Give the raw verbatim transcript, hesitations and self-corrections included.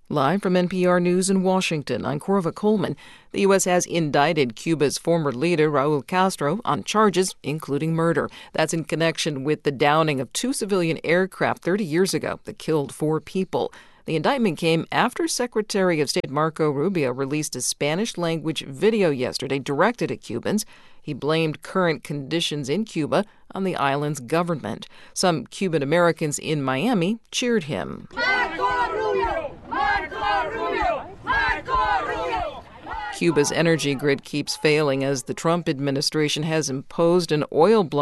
Live from N P R News in Washington, I'm Corva Coleman. The U S has indicted Cuba's former leader, Raul Castro, on charges including murder. That's in connection with the downing of two civilian aircraft thirty years ago that killed four people. The indictment came after Secretary of State Marco Rubio released a Spanish-language video yesterday directed at Cubans. He blamed current conditions in Cuba on the island's government. Some Cuban Americans in Miami cheered him. Marco Rubio! Marco Rubio! Marco Rubio! Cuba's energy grid keeps failing as the Trump administration has imposed an oil block